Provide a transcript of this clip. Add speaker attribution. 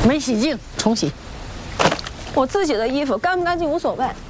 Speaker 1: 没洗净，重洗。
Speaker 2: 我自己的衣服干不干净无所谓，